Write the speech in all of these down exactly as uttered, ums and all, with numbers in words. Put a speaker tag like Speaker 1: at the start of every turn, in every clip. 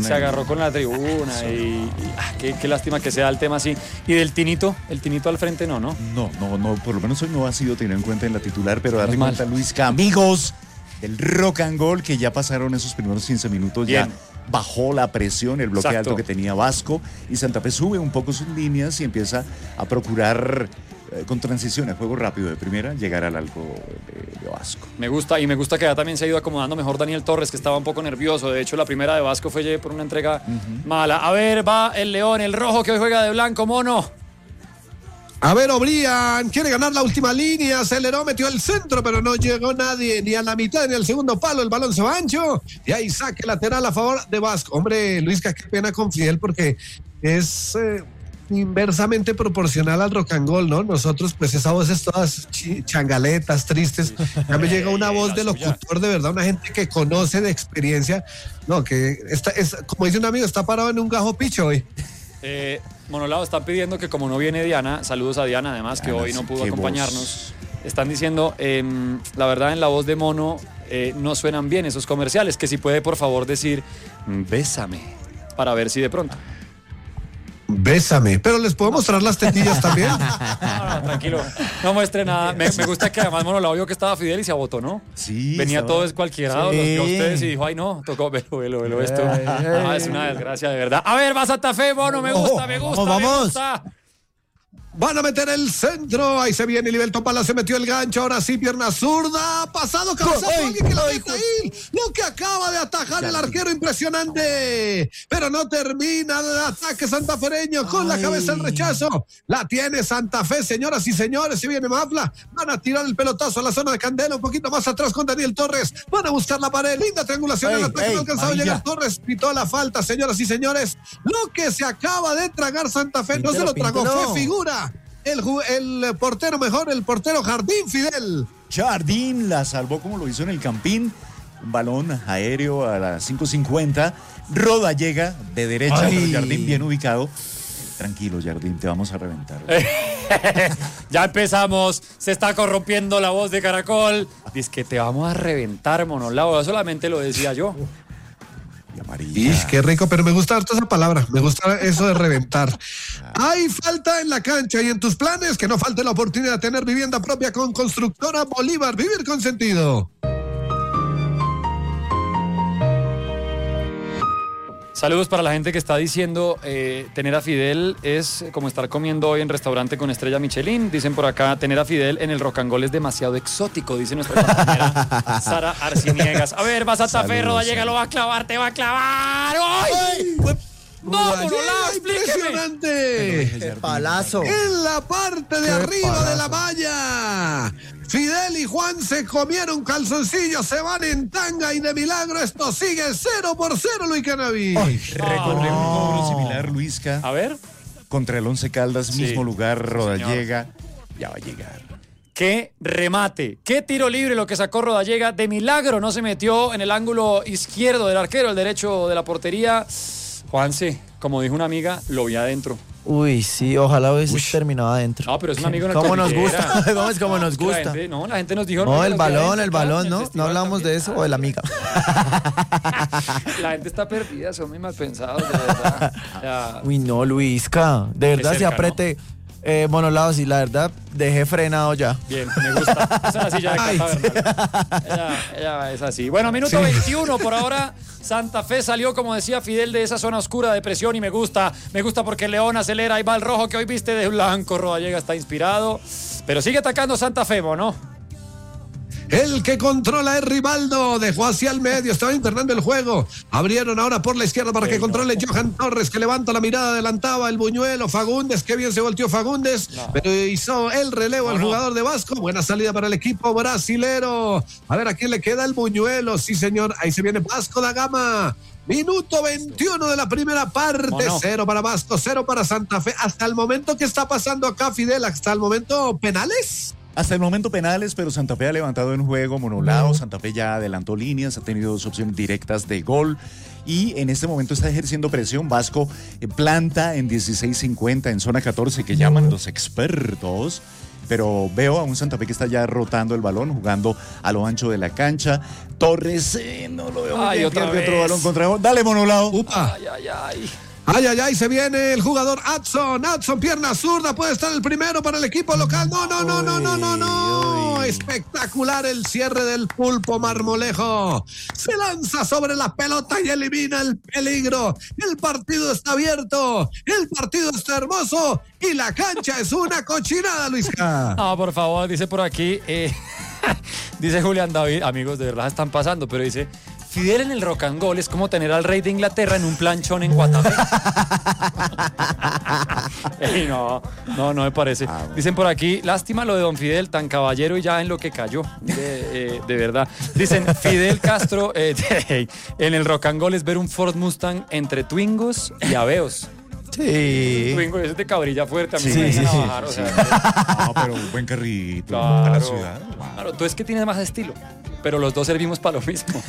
Speaker 1: Se agarró con la tribuna y, y ah, qué, qué lástima que sea el tema así. ¿Y del Tinito? El Tinito al frente no, ¿no?
Speaker 2: No, no, no, por lo menos hoy no ha sido tenido en cuenta en la titular, pero date
Speaker 1: mal.
Speaker 2: cuenta, Luis, que amigos del Rock and Roll, que ya pasaron esos primeros quince minutos,
Speaker 1: Bien.
Speaker 2: ya bajó la presión, el bloque
Speaker 1: Exacto.
Speaker 2: alto que tenía Vasco, y Santa Fe sube un poco sus líneas y empieza a procurar, eh, con transición a juego rápido de primera, llegar al algo de, de Vasco.
Speaker 1: Me gusta, y me gusta que ya también se ha ido acomodando mejor Daniel Torres, que estaba un poco nervioso. De hecho, la primera de Vasco fue por una entrega uh-huh. mala. A ver, va el León, el rojo que hoy juega de blanco, mono.
Speaker 3: A ver, Obrian quiere ganar la última línea, aceleró, metió el centro, pero no llegó nadie, ni a la mitad ni al segundo palo, el balón se va ancho, y ahí saque lateral a favor de Vasco. Hombre, Luisca, qué pena con Fidel, porque es eh, inversamente proporcional al rock and roll, ¿no? Nosotros, pues esa voz es todas ch- changaletas, tristes, ya me llega una voz de locutor, de verdad, una gente que conoce de experiencia, no, que está, es, como dice un amigo, está parado en un gajo picho hoy.
Speaker 1: Eh, Monolao está pidiendo que como no viene Diana, saludos a Diana además, Diana, que hoy no pudo acompañarnos, voz. Están diciendo, eh, la verdad en la voz de Mono eh, no suenan bien esos comerciales, que si puede por favor decir, bésame, para ver si de pronto.
Speaker 3: Bésame, pero les puedo mostrar las tetillas también.
Speaker 1: No, no, tranquilo, no muestre nada. Me, me gusta que además Monolao vio que estaba Fidel y se abotó, ¿no?
Speaker 2: Sí.
Speaker 1: Venía
Speaker 2: estaba...
Speaker 1: todo descualquierado,
Speaker 2: sí.
Speaker 1: los vio a ustedes y dijo, ay no, tocó, velo, velo, velo esto. Ah, es una desgracia de verdad. A ver, va Santa Fe, Mono, me gusta, me gusta,
Speaker 4: vamos, vamos.
Speaker 1: me gusta.
Speaker 3: Van a meter el centro, ahí se viene Liberto Palacio, metió el gancho, ahora sí, pierna zurda, pasado, cabezazo, alguien que la meta ahí, lo que acaba de atajar el arquero, impresionante, pero no termina el ataque santafereño, con la cabeza el rechazo, la tiene Santa Fe, señoras y señores, se viene Mafla, van a tirar el pelotazo a la zona de Candela, un poquito más atrás con Daniel Torres, van a buscar la pared, linda triangulación, ey, en el ataque, ey, no alcanzaba a llegar Torres, pitó la falta, señoras y señores, lo que se acaba de tragar Santa Fe, píntelo, no se lo tragó, píntelo. Fue figura. El, el portero mejor, el portero Jardín Fidel.
Speaker 2: Jardín la salvó como lo hizo en el Campín. Un balón aéreo a las cinco cincuenta. Roda llega de derecha, pero Jardín bien ubicado. Tranquilo, Jardín, te vamos a reventar.
Speaker 1: Ya empezamos. Se está corrompiendo la voz de Caracol. Dice que te vamos a reventar, Monolao. Solamente lo decía yo.
Speaker 3: Ish, qué rico, pero me gusta harto esa palabra, me gusta eso de reventar. Hay falta en la cancha y en tus planes que no falte la oportunidad de tener vivienda propia con Constructora Bolívar, vivir con sentido.
Speaker 1: Saludos para la gente que está diciendo eh, tener a Fidel es como estar comiendo hoy en restaurante con estrella Michelin. Dicen por acá, tener a Fidel en el rock and roll es demasiado exótico, dice nuestra compañera Sara Arciniegas. A ver, vas a Santa Fe, Roda llega, lo va a clavar, te va a clavar. ¡Ay! ¡Ay! ¡No, Monolao,
Speaker 3: impresionante!
Speaker 4: ¡Qué palazo!
Speaker 3: En la parte de arriba palazo. De la valla. Fidel y Juan se comieron calzoncillos, se van en tanga y de milagro esto sigue cero por cero, Luis Canaví.
Speaker 2: Recorre un cobro similar, Luisca.
Speaker 1: A ver.
Speaker 2: Contra el Once Caldas, sí. Mismo lugar, Rodallega.
Speaker 1: Señor.
Speaker 2: Ya va a llegar.
Speaker 1: Qué remate, qué tiro libre lo que sacó Rodallega. De milagro no se metió en el ángulo izquierdo del arquero, el derecho de la portería. Juanse, como dijo una amiga, lo vi adentro.
Speaker 4: Uy, sí, ojalá hubiese Uy. terminado adentro.
Speaker 1: No, pero es un amigo en
Speaker 4: ¿Cómo nos gusta? ¿Cómo es como nos gusta?
Speaker 1: La gente, no, la gente nos dijo...
Speaker 4: No, el balón, el balón, ¿no? No hablamos de eso, o de la amiga.
Speaker 1: La gente está perdida, son muy mal pensados, de verdad. Ya.
Speaker 4: Uy, no, Luisca, de verdad, si apriete... Eh, Monolao, sí, la verdad, dejé frenado ya.
Speaker 1: Bien, me gusta. Esa es la silla de casa, ella, ella es así. Bueno, minuto sí. veintiuno, por ahora Santa Fe salió, como decía Fidel, de esa zona oscura de presión y me gusta. Me gusta porque León acelera, ahí va el rojo que hoy viste de blanco. Rodallega está inspirado, pero sigue atacando Santa Fe, ¿no?
Speaker 3: El que controla es Rivaldo, dejó hacia el medio, estaba internando el juego. Abrieron ahora por la izquierda para que controle Johan Torres, que levanta la mirada, adelantaba el buñuelo. Fagundes, qué bien se volteó Fagundes, no. pero hizo el relevo no, al jugador no. de Vasco. Buena salida para el equipo brasilero. A ver, ¿a quién le queda el buñuelo? Sí, señor, ahí se viene Vasco da Gama. Minuto veintiuno de la primera parte, no, no. cero para Vasco, cero para Santa Fe. Hasta el momento, ¿qué está pasando acá, Fidel? Hasta el momento, ¿penales?
Speaker 2: Hasta el momento penales, pero Santa Fe ha levantado en juego, Monolao, Santa Fe ya adelantó líneas, ha tenido dos opciones directas de gol y en este momento está ejerciendo presión. Vasco planta en dieciséis cincuenta en zona catorce que llaman los expertos, pero veo a un Santa Fe que está ya rotando el balón, jugando a lo ancho de la cancha. Torres, eh, no lo veo.
Speaker 1: Ay,
Speaker 2: bien,
Speaker 1: otra
Speaker 2: pierde
Speaker 1: vez.
Speaker 2: otro balón contra. Dale, Monolao.
Speaker 3: Upa.
Speaker 1: Ay, ay, ay.
Speaker 3: Ay, ay, ay, se viene el jugador Adson. Adson, pierna zurda, puede estar el primero para el equipo local. No, no, no, no, no, no, no. Espectacular el cierre del Pulpo Marmolejo. Se lanza sobre la pelota y elimina el peligro. El partido está abierto, el partido está hermoso y la cancha es una cochinada, Luisca.
Speaker 1: No, por favor, dice por aquí, eh, dice Julián David, amigos, de verdad están pasando, pero dice, Fidel en el rock and roll es como tener al rey de Inglaterra en un planchón en Guatapé. Ey, no, no, no me parece.
Speaker 2: Ah, bueno.
Speaker 1: Dicen por aquí, lástima lo de don Fidel, tan caballero y ya en lo que cayó. De, eh, de verdad. Dicen, Fidel Castro eh, en el rock and roll es ver un Ford Mustang entre Twingos y Aveos.
Speaker 4: Sí.
Speaker 1: Twingo ese es de cabrilla fuerte, a mí
Speaker 2: Sí,
Speaker 1: me
Speaker 2: sí,
Speaker 1: vienen a
Speaker 2: sí,
Speaker 1: bajar, o
Speaker 2: sí.
Speaker 1: sea,
Speaker 2: No, pero buen carrito.
Speaker 1: Claro,
Speaker 2: A la ciudad.
Speaker 1: claro, tú es que tienes más estilo, pero los dos servimos para lo mismo.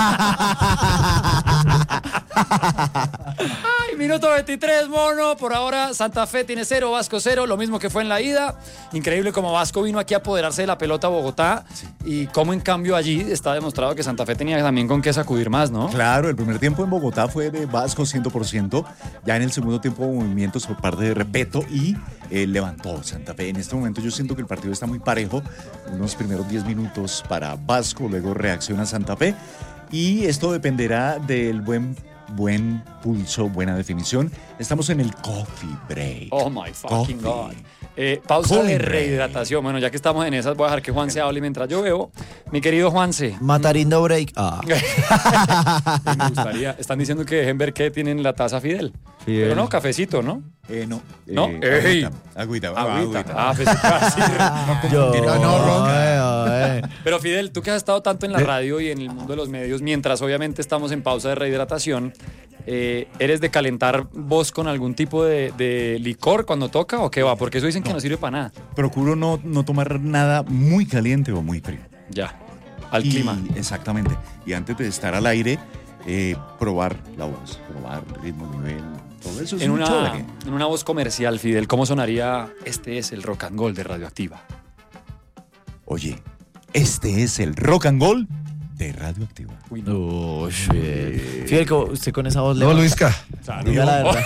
Speaker 1: Ay, minuto veintitrés, mono. Por ahora Santa Fe tiene cero, Vasco cero, lo mismo que fue en la ida. Increíble como Vasco vino aquí a apoderarse de la pelota a Bogotá y cómo en cambio allí está demostrado que Santa Fe tenía también con qué sacudir más, ¿no?
Speaker 2: Claro, el primer tiempo en Bogotá fue de Vasco cien por ciento. Ya en el segundo tiempo hubo movimientos por parte de Repeto y eh, levantó Santa Fe. En este momento yo siento que el partido está muy parejo. Unos primeros diez minutos para Vasco, luego reacciona Santa Fe. Y esto dependerá del buen, buen pulso, buena definición. Estamos en el coffee break.
Speaker 1: Oh my fucking
Speaker 2: Coffee.
Speaker 1: God. Eh, pausa
Speaker 2: Coffee
Speaker 1: de
Speaker 2: break.
Speaker 1: rehidratación. Bueno, ya que estamos en esas, voy a dejar que Juanse hable mientras yo veo. Mi querido Juanse.
Speaker 4: Matarindo break. Ah.
Speaker 1: Me gustaría. Están diciendo que dejen ver qué tienen la taza Fidel.
Speaker 4: Fidel.
Speaker 1: Pero no, cafecito, ¿no?
Speaker 2: Eh, no.
Speaker 1: ¿No?
Speaker 2: Eh,
Speaker 1: Ey.
Speaker 2: Agüita. Agüita.
Speaker 1: Agüita.
Speaker 2: agüita.
Speaker 1: Ah, pues, ah, sí.
Speaker 4: Yo,
Speaker 2: No, no, Ronca.
Speaker 4: eh, eh.
Speaker 1: Pero Fidel, tú que has estado tanto en la radio y en el mundo de los medios, mientras obviamente estamos en pausa de rehidratación, eh, ¿eres de calentar voz con algún tipo de, de licor cuando toca o qué va? Porque eso dicen que no sirve para nada.
Speaker 2: Procuro no, no tomar nada muy caliente o muy frío.
Speaker 1: Ya, al
Speaker 2: Y-
Speaker 1: clima.
Speaker 2: Exactamente. Y antes de estar al aire, eh, probar la voz, probar ritmo, nivel, todo eso es
Speaker 1: En
Speaker 2: muy
Speaker 1: una,
Speaker 2: chévere.
Speaker 1: en una voz comercial, Fidel, ¿cómo sonaría este es el rock and roll de Radioactiva?
Speaker 2: Oye, este es el rock and roll de Radioactiva.
Speaker 1: Uy, no.
Speaker 4: Uy, Fidel. Fidel, ¿cómo- usted con esa voz le
Speaker 3: No,
Speaker 4: va-
Speaker 3: Luisca.
Speaker 4: Diga la verdad.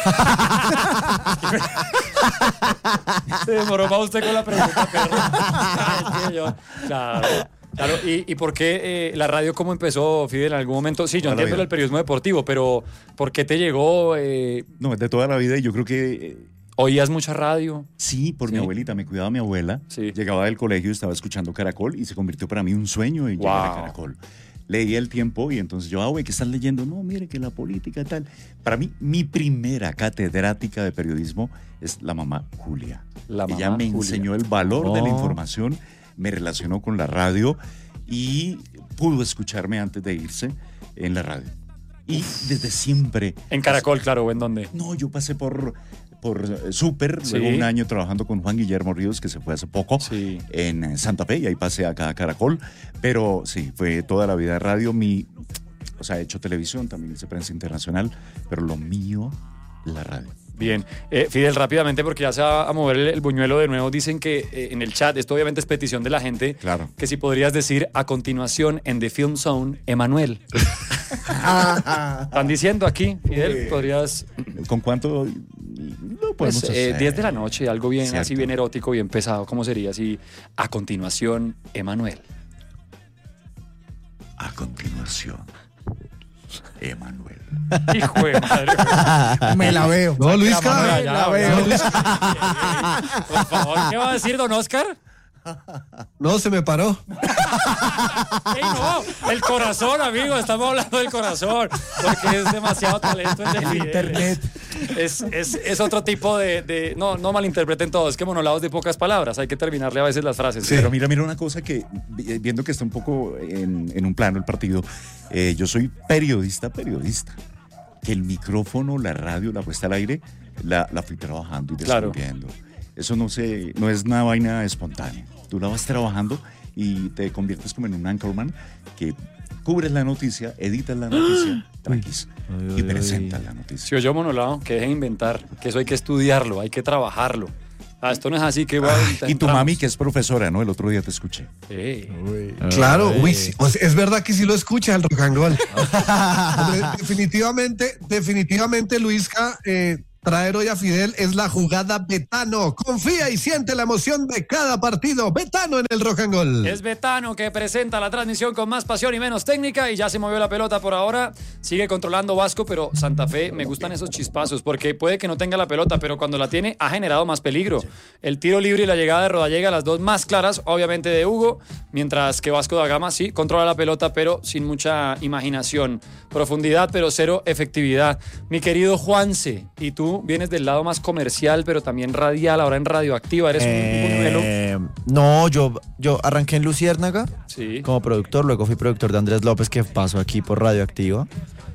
Speaker 1: Se demoró para usted con la pregunta, perro. Ay, que yo- Claro. Claro, ¿y, y por qué eh, la radio cómo empezó, Fidel, en algún momento? Sí, yo
Speaker 2: Toda la
Speaker 1: entiendo
Speaker 2: vida.
Speaker 1: el periodismo deportivo, pero ¿por qué te llegó? Eh,
Speaker 2: No, es de toda la vida y yo creo que eh,
Speaker 1: ¿Oías mucha radio?
Speaker 2: sí, por
Speaker 1: Sí.
Speaker 2: mi abuelita, me cuidaba mi abuela.
Speaker 1: Sí.
Speaker 2: Llegaba del colegio y estaba escuchando Caracol y se convirtió para mí un sueño y llegar a
Speaker 1: Wow.
Speaker 2: Caracol. Leía El Tiempo y entonces yo, ah, güey, ¿qué estás leyendo? No, mire que la política y tal. Para mí, mi primera catedrática de periodismo es la mamá Julia.
Speaker 1: La
Speaker 2: Ella
Speaker 1: mamá
Speaker 2: me
Speaker 1: Julia.
Speaker 2: enseñó el valor de la
Speaker 4: Oh.
Speaker 2: información, me relacionó con la radio y pudo escucharme antes de irse en la radio. Y desde siempre...
Speaker 1: En Caracol, claro, ¿o en dónde?
Speaker 2: No, yo pasé por, por eh, Super,
Speaker 1: Sí.
Speaker 2: luego un año trabajando con Juan Guillermo Ríos, que se fue hace poco,
Speaker 1: Sí.
Speaker 2: en eh, Santa Fe, y ahí pasé acá a Caracol. Pero sí, fue toda la vida radio. Mi, o sea, he hecho televisión, también hice prensa internacional, pero lo mío, la radio.
Speaker 1: Bien. Eh, Fidel, rápidamente, porque ya se va a mover el, el buñuelo de nuevo. Dicen que eh, en el chat, esto obviamente es petición de la gente,
Speaker 2: Claro.
Speaker 1: que si podrías decir a continuación en The Film Zone, Emanuel. Están diciendo aquí, Fidel, podrías...
Speaker 2: ¿Con cuánto lo
Speaker 1: Pues
Speaker 2: podemos
Speaker 1: eh,
Speaker 2: hacer?
Speaker 1: diez de la noche, algo bien,
Speaker 2: Cierto.
Speaker 1: así bien erótico, bien pesado. ¿Cómo sería así? A continuación, Emanuel.
Speaker 2: A continuación, Emanuel.
Speaker 1: Hijo de madre.
Speaker 4: Me la veo.
Speaker 3: No, Luisca.
Speaker 1: Ya,
Speaker 4: la
Speaker 1: ya,
Speaker 4: veo.
Speaker 1: ya. Por favor, ¿qué va a decir don Oscar?
Speaker 3: No, se me paró.
Speaker 1: ¡Ey, no! El corazón, amigo, estamos hablando del corazón, porque es demasiado talento el de Fidel.
Speaker 4: internet.
Speaker 1: Es, es, es otro tipo de, de- No, no malinterpreten todo, es que monolados de pocas palabras, hay que terminarle a veces las frases.
Speaker 2: Pero mira, mira una cosa que, vi- viendo que está un poco en, en un plano el partido, eh, yo soy periodista, periodista. Que el micrófono, la radio, la puesta al aire, la, la fui trabajando y
Speaker 1: Claro.
Speaker 2: descubriendo. Eso no, se, no es una vaina espontánea. Tú la vas trabajando y te conviertes como en un anchorman que cubres la noticia, editas la noticia, tranquis,
Speaker 4: Ay,
Speaker 2: y
Speaker 4: ay,
Speaker 2: presentas
Speaker 4: ay.
Speaker 2: la noticia.
Speaker 1: Si oyó monolado, que dejen inventar, que eso hay que estudiarlo, hay que trabajarlo. Ah, esto no es así que igual.
Speaker 2: Y tu mami, que es profesora, ¿no? El otro día te escuché.
Speaker 1: Sí.
Speaker 3: Claro, uy, sí, o sea, es verdad que sí lo escucha el rock and roll. Hombre, definitivamente, definitivamente, Luisca, eh, traer hoy a Fidel es la jugada Betano. Confía y siente la emoción de cada partido. Betano en el rock and roll.
Speaker 1: Es Betano que presenta la transmisión con más pasión y menos técnica y ya se movió la pelota por ahora. Sigue controlando Vasco, pero Santa Fe, me gustan esos chispazos porque puede que no tenga la pelota, pero cuando la tiene ha generado más peligro. El tiro libre y la llegada de Rodallega, las dos más claras, obviamente de Hugo, mientras que Vasco da Gama sí controla la pelota, pero sin mucha imaginación. Profundidad, pero cero efectividad. Mi querido Juanse, y tú vienes del lado más comercial, pero también radial, ahora en Radioactiva, eres
Speaker 4: Eh,
Speaker 1: un buñuelo.
Speaker 4: no, yo, yo arranqué en Luciérnaga
Speaker 1: Sí.
Speaker 4: como productor, luego fui productor de Andrés López, que pasó aquí por Radioactiva.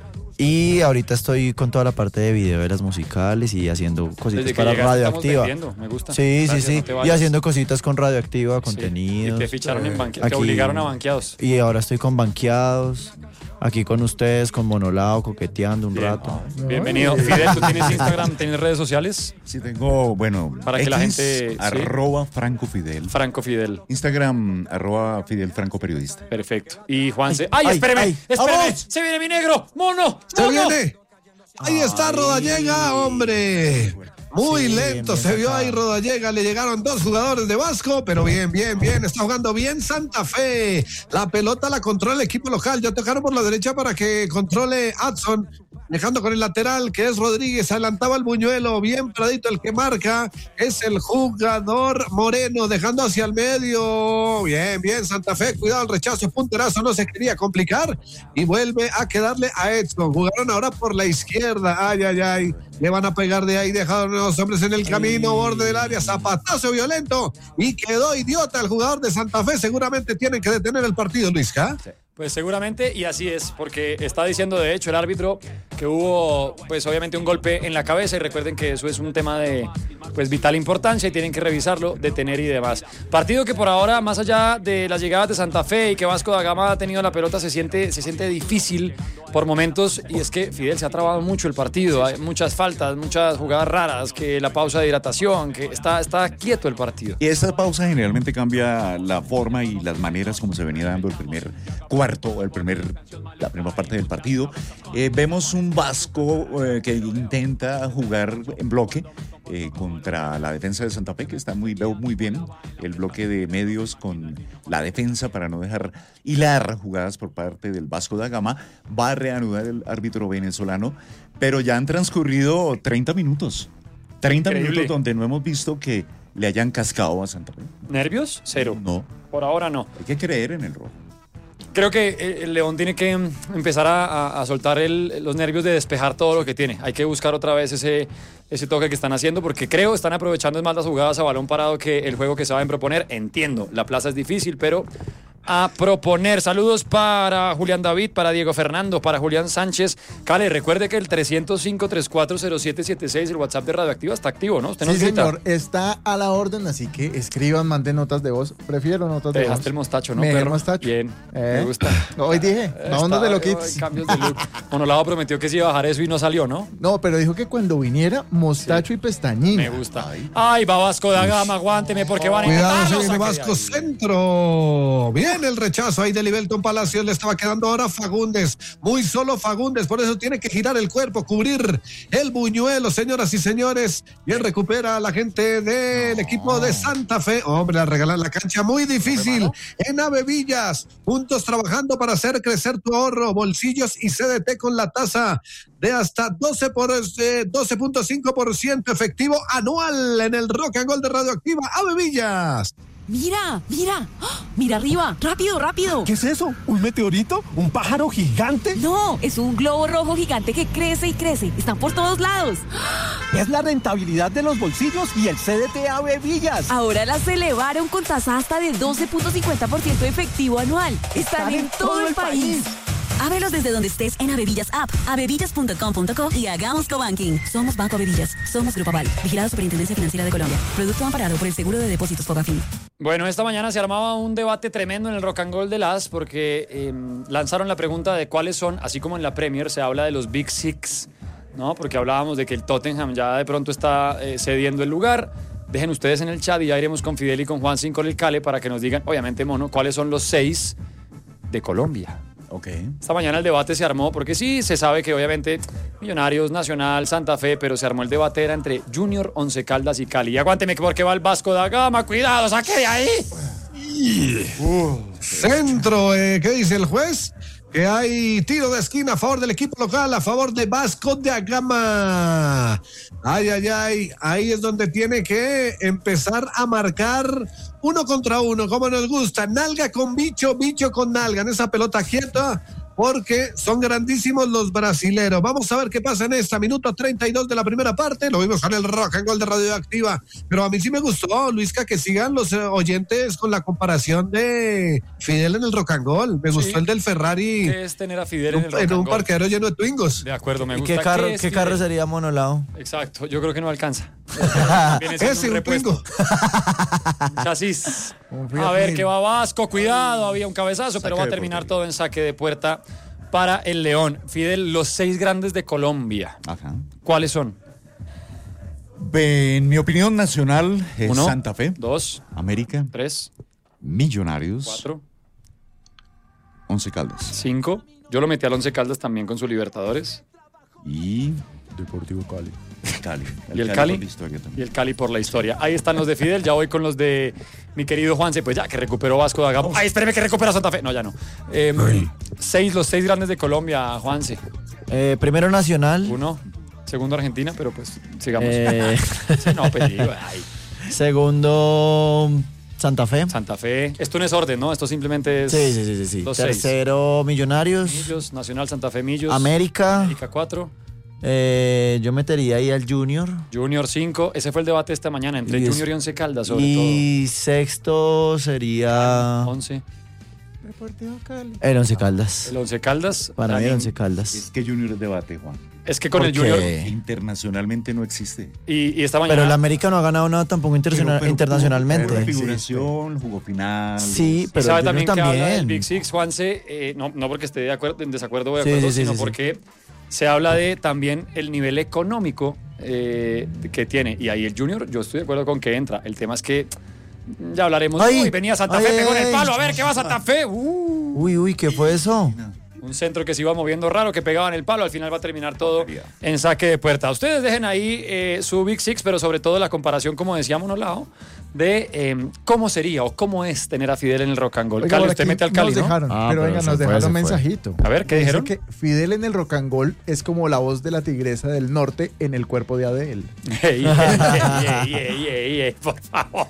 Speaker 4: Y ahorita estoy con toda la parte de video de las musicales y haciendo cositas
Speaker 1: Desde que
Speaker 4: para
Speaker 1: llegaste estamos
Speaker 4: Radioactiva.
Speaker 1: vendiendo, me gusta.
Speaker 4: Sí,
Speaker 1: Gracias,
Speaker 4: sí,
Speaker 1: no
Speaker 4: sí.
Speaker 1: te
Speaker 4: Y
Speaker 1: vayas.
Speaker 4: haciendo cositas con Radioactiva,
Speaker 1: Sí.
Speaker 4: contenidos.
Speaker 1: Y te ficharon en
Speaker 4: eh,
Speaker 1: banqueados, te
Speaker 4: aquí-
Speaker 1: obligaron a banqueados.
Speaker 4: Y ahora estoy con banqueados, aquí con ustedes, con Monolao, coqueteando un
Speaker 1: Bien.
Speaker 4: rato.
Speaker 1: Bienvenido. Fidel, ¿tú tienes Instagram, tienes redes sociales?
Speaker 2: Sí, tengo, bueno,
Speaker 1: Para que
Speaker 2: X,
Speaker 1: la gente- sí.
Speaker 2: arroba Franco Fidel.
Speaker 1: Franco Fidel.
Speaker 2: Instagram, arroba Fidel Franco Periodista.
Speaker 1: Perfecto. Y Juanse. ¡Ay,
Speaker 4: ay,
Speaker 1: espéreme!
Speaker 4: ay,
Speaker 1: ¡Espéreme!
Speaker 4: ¡vamos!
Speaker 1: ¡Se viene mi negro! ¡Mono!
Speaker 3: Se
Speaker 1: ¡Mono!
Speaker 3: viene. Ahí está Rodallega, hombre. Muy
Speaker 4: Sí,
Speaker 3: lento,
Speaker 4: bien
Speaker 3: se vio
Speaker 4: sacado.
Speaker 3: ahí Rodallega, le llegaron dos jugadores de Vasco, pero bien, bien, bien, está jugando bien Santa Fe. La pelota la controla el equipo local, ya tocaron por la derecha para que controle Adson, dejando con el lateral que es Rodríguez, adelantaba el buñuelo, bien paradito el que marca, es el jugador Moreno, dejando hacia el medio, bien, bien Santa Fe, cuidado el rechazo, punterazo, no se quería complicar y vuelve a quedarle a Edson, jugaron ahora por la izquierda, ay, ay, ay, le van a pegar de ahí, dejaron los hombres en el camino, borde del área, zapatazo violento y quedó idiota el jugador de Santa Fe, seguramente tienen que detener el partido, Luisca.
Speaker 1: Pues seguramente, y así es, porque está diciendo de hecho el árbitro que hubo, pues obviamente un golpe en la cabeza y recuerden que eso es un tema de pues vital importancia y tienen que revisarlo, detener y demás. Partido que por ahora, más allá de las llegadas de Santa Fe y que Vasco da Gama ha tenido la pelota, se siente, se siente difícil por momentos y es que Fidel se ha trabado mucho el partido, hay muchas faltas, muchas jugadas raras, que la pausa de hidratación, que está, está quieto el partido.
Speaker 2: Y esta pausa generalmente cambia la forma y las maneras como se venía dando el primer cuarto, el primer, la primera parte del partido. Eh, vemos un Vasco eh, que intenta jugar en bloque eh, contra la defensa de Santa Fe, que está muy, veo muy bien el bloque de medios con la defensa para no dejar hilar jugadas por parte del Vasco da Gama. Va a reanudar el árbitro venezolano, pero ya han transcurrido treinta minutos. treinta
Speaker 1: Increíble.
Speaker 2: minutos donde no hemos visto que le hayan cascado a Santa Fe.
Speaker 1: ¿Nervios? Cero.
Speaker 2: No,
Speaker 1: Por ahora no.
Speaker 2: hay que creer en el rojo.
Speaker 1: Creo que eh, el León tiene que mm, empezar a, a- a soltar el- los nervios de despejar todo lo que tiene. Hay que buscar otra vez ese, ese toque que están haciendo porque creo están aprovechando más las jugadas a balón parado que el juego que saben proponer. Entiendo, la plaza es difícil, pero a proponer. Saludos para Julián David, para Diego Fernando, para Julián Sánchez. Cale, recuerde que el trescientos cinco, treinta y cuatro, cero siete setenta y seis, el WhatsApp de Radioactiva está activo, ¿no? Usted nos
Speaker 5: Sí,
Speaker 1: grita.
Speaker 5: señor, está a la orden, así que escriban, manden notas de voz. Prefiero notas
Speaker 1: Te
Speaker 5: de voz.
Speaker 1: dejaste el mostacho, ¿no,
Speaker 5: Me dejé el
Speaker 1: perro?
Speaker 5: mostacho.
Speaker 1: Bien,
Speaker 5: ¿Eh?
Speaker 1: me gusta.
Speaker 5: Hoy dije, vámonos de lo
Speaker 1: Está-
Speaker 5: kits.
Speaker 1: Cambios de look. Monolado prometió que se iba a bajar eso y no salió, ¿no?
Speaker 5: No, pero dijo que cuando viniera, mostacho y pestañina.
Speaker 1: Me gusta. Ay, va Vasco da Gama, aguánteme porque van a
Speaker 3: Cuidado,
Speaker 1: intentar
Speaker 3: se
Speaker 1: lo
Speaker 3: viene
Speaker 1: saque de
Speaker 3: Vasco
Speaker 1: ahí.
Speaker 3: centro. Bien el rechazo ahí de Libelton Palacios. Le estaba quedando ahora Fagundes. Muy solo Fagundes. Por eso tiene que girar el cuerpo, cubrir el buñuelo, señoras y señores. Bien recupera a la gente del equipo de Santa Fe. Hombre, a regalar la cancha muy difícil en Ave Villas. Juntos trabajando para hacer crecer tu ahorro, bolsillos y C D T con la tasa de hasta doce por, eh, doce punto cinco por ciento efectivo anual en el Rock and Gold de Radioactiva. Ave Villas.
Speaker 6: Mira, mira, ¡ah! Mira arriba, rápido, rápido.
Speaker 7: ¿Qué es eso? ¿Un meteorito? ¿Un pájaro gigante?
Speaker 6: No, es un globo rojo gigante que crece y crece. Están por todos lados.
Speaker 7: Es la rentabilidad de los bolsillos y el C D T Ave Villas.
Speaker 6: Ahora las elevaron con tasa hasta de doce punto cincuenta por ciento efectivo anual. Están en todo el país. Ábrelos desde donde estés en Avevillas App, avevillas punto com punto co y hagamos cobanking. Somos Banco Avevillas, somos Grupo Aval, vigilado Superintendencia Financiera de Colombia. Producto amparado por el Seguro de Depósitos Fogafín.
Speaker 1: Bueno, esta mañana se armaba un debate tremendo en el Rock and Roll de las porque eh, lanzaron la pregunta de cuáles son, así como en la Premier se habla de los Big Six, ¿no? Porque hablábamos de que el Tottenham ya de pronto está eh, cediendo el lugar. Dejen ustedes en el chat y ya iremos con Fidel y con Juan sin con el Cale para que nos digan, obviamente, mono, cuáles son los seis de Colombia.
Speaker 2: Ok.
Speaker 1: Esta mañana el debate se armó porque sí, se sabe que obviamente Millonarios, Nacional, Santa Fe, pero se armó el debate era entre Junior, Once Caldas y Cali. Y aguánteme que porque va el Vasco da Gama, cuidado, saque de ahí.
Speaker 3: Uh, centro, eh, ¿qué dice el juez? Que hay tiro de esquina a favor del equipo local, a favor de Vasco da Gama. Ay, ay, ay, ahí es donde tiene que empezar a marcar uno contra uno, como nos gusta, nalga con bicho, bicho con nalga, en esa pelota quieta, porque son grandísimos los brasileros. Vamos a ver qué pasa en esta, minuto treinta y dos de la primera parte, lo vimos en el Rock and Roll de Radioactiva, pero a mí sí me gustó, Luisca, que sigan los eh, oyentes con la comparación de Fidel en el Rock and Roll, me gustó
Speaker 1: Sí.
Speaker 3: el del Ferrari.
Speaker 1: ¿Qué es tener a Fidel en el
Speaker 3: En
Speaker 1: Rock and
Speaker 3: un
Speaker 1: Roll?
Speaker 3: parqueadero lleno de Twingos.
Speaker 1: De acuerdo, me
Speaker 4: ¿Y
Speaker 1: gusta.
Speaker 4: qué carro,
Speaker 1: ¿Qué es
Speaker 4: qué carro
Speaker 1: Fidel?
Speaker 4: sería monolado?
Speaker 1: Exacto, yo creo que no alcanza. Viene siendo
Speaker 3: Ese,
Speaker 1: un
Speaker 3: un
Speaker 1: repuesto.
Speaker 3: Twingo.
Speaker 1: Chasis.
Speaker 5: Un Fiat
Speaker 1: A ver
Speaker 5: Mil.
Speaker 1: qué va Vasco, cuidado, había un cabezazo, pero va a
Speaker 2: de
Speaker 1: terminar
Speaker 2: portería.
Speaker 1: todo en saque de puerta para el León. Fidel, los seis grandes de Colombia,
Speaker 2: Ajá.
Speaker 1: ¿cuáles son?
Speaker 2: En mi opinión nacional es
Speaker 1: Uno,
Speaker 2: Santa Fe,
Speaker 1: dos,
Speaker 2: América,
Speaker 1: tres,
Speaker 2: Millonarios,
Speaker 1: cuatro,
Speaker 2: Once Caldas
Speaker 1: cinco. Yo lo metí al Once Caldas también con su Libertadores.
Speaker 2: y
Speaker 5: Deportivo Cali.
Speaker 2: Cali.
Speaker 1: ¿Y el Cali?
Speaker 2: por la historia
Speaker 1: Y
Speaker 2: también.
Speaker 1: el Cali por la historia. Ahí están los de Fidel, ya voy con los de mi querido Juanse, pues ya que recuperó Vasco da Gama. Ay, espéreme que recupera Santa Fe. No, ya no. Eh, seis, los seis grandes de Colombia, Juanse.
Speaker 4: Eh, primero Nacional.
Speaker 1: Uno, segundo Argentina, pero pues sigamos.
Speaker 4: Eh,
Speaker 1: Sí, no, pues digo, ay,
Speaker 4: segundo Santa Fe.
Speaker 1: Santa Fe. Esto no es orden, ¿no? Esto simplemente es.
Speaker 4: Sí, sí, sí, sí, sí.
Speaker 1: Los seis.
Speaker 4: Tercero Millonarios.
Speaker 1: Millos, Nacional, Santa Fe, Millos.
Speaker 4: América.
Speaker 1: América cuatro.
Speaker 4: Eh, yo metería ahí al Junior.
Speaker 1: Junior cinco. Ese fue el debate esta mañana entre
Speaker 4: Y es-
Speaker 1: Junior y Once Caldas, sobre
Speaker 4: Y sexto sería
Speaker 1: todo. Once.
Speaker 5: Deportivo Cali.
Speaker 4: el Once Caldas.
Speaker 1: El Once Caldas.
Speaker 4: Para mí el
Speaker 1: También.
Speaker 4: Once Caldas.
Speaker 2: Es que Junior es debate, Juan.
Speaker 1: Es que con el
Speaker 4: ¿Por
Speaker 1: Junior.
Speaker 4: qué?
Speaker 2: Internacionalmente no existe.
Speaker 1: Y, y esta mañana.
Speaker 4: Pero el América no ha ganado nada tampoco internacional-
Speaker 2: Pero- pero
Speaker 4: internacionalmente.
Speaker 2: tuvo Configuración, jugó final.
Speaker 4: Sí, pero
Speaker 1: ¿Sabe
Speaker 4: el
Speaker 1: también
Speaker 4: Junior
Speaker 1: que habla del
Speaker 4: también.
Speaker 1: Big Six, Juanse? Eh, no, no porque esté de acuerdo, en desacuerdo o de
Speaker 4: Sí,
Speaker 1: acuerdo,
Speaker 4: sí, sí,
Speaker 1: sino
Speaker 4: sí, sí.
Speaker 1: porque se habla de también el nivel económico eh, que tiene. Y ahí el Junior, yo estoy de acuerdo con que entra. El tema es que ya hablaremos.
Speaker 4: Ay,
Speaker 1: Uy, venía Santa
Speaker 4: ay,
Speaker 1: Fe, pegó en
Speaker 4: ay,
Speaker 1: el palo. A
Speaker 4: ay.
Speaker 1: ver, ¿qué va Santa Fe? Uh,
Speaker 4: Uy, uy, ¿qué fue eso?
Speaker 1: un centro que se iba moviendo raro, que pegaba en el palo. Al final va a terminar todo en saque de puerta. Ustedes dejen ahí eh, su Big Six, pero sobre todo la comparación, como decíamos, Nolao, de eh, cómo sería o cómo es tener a Fidel en el Rock and Roll.
Speaker 5: Oiga,
Speaker 1: Cali,
Speaker 5: por
Speaker 1: usted
Speaker 5: aquí
Speaker 1: mete al Cali,
Speaker 5: nos
Speaker 1: ¿no?
Speaker 5: dejaron,
Speaker 4: Ah,
Speaker 5: pero
Speaker 4: pero
Speaker 5: venga,
Speaker 4: se
Speaker 5: nos
Speaker 4: fue,
Speaker 5: dejaron
Speaker 4: se
Speaker 5: un
Speaker 4: fue.
Speaker 5: mensajito.
Speaker 1: A ver, ¿qué
Speaker 5: Dice
Speaker 1: dijeron?
Speaker 5: que Fidel en el rock and roll es como la voz de la tigresa del norte en el cuerpo de Adele.
Speaker 1: Ey, ey, ey, ey, ey, ey, por favor.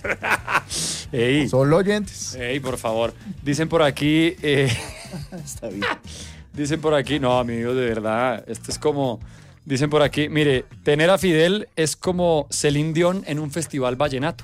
Speaker 1: Ey,
Speaker 5: Solo oyentes.
Speaker 1: ey, por favor. Dicen por aquí, eh,
Speaker 2: Está bien.
Speaker 1: dicen por aquí, no, amigos, de verdad, esto es como, dicen por aquí, mire, tener a Fidel es como Celine Dion en un festival vallenato.